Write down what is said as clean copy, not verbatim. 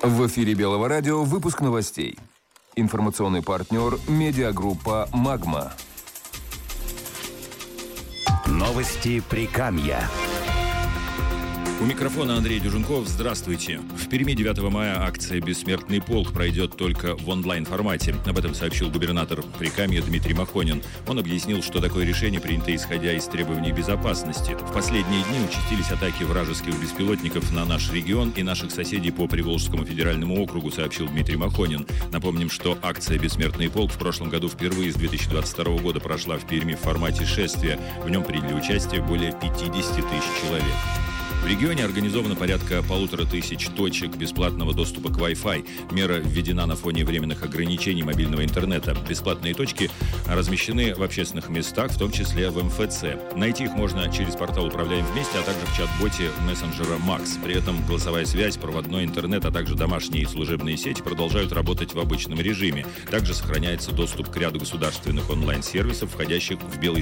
В эфире Белого радио выпуск новостей. Информационный партнер медиагруппа «Магма». Новости Прикамья. У микрофона Андрей Дюженков. Здравствуйте. В Перми 9 мая акция «Бессмертный полк» пройдет только в онлайн-формате. Об этом сообщил губернатор Прикамья Дмитрий Махонин. Он объяснил, что такое решение принято исходя из требований безопасности. В последние дни участились атаки вражеских беспилотников на наш регион и наших соседей по Приволжскому федеральному округу, сообщил Дмитрий Махонин. Напомним, что акция «Бессмертный полк» в прошлом году впервые с 2022 года прошла в Перми в формате шествия. В нем приняли участие более 50 тысяч человек. В регионе организовано порядка 1500 точек бесплатного доступа к Wi-Fi. Мера введена на фоне временных ограничений мобильного интернета. Бесплатные точки размещены в общественных местах, в том числе в МФЦ. Найти их можно через портал «Управляем вместе», а также в чат-боте мессенджера Max. При этом голосовая связь, проводной интернет, а также домашние и служебные сети продолжают работать в обычном режиме. Также сохраняется доступ к ряду государственных онлайн-сервисов, входящих в белый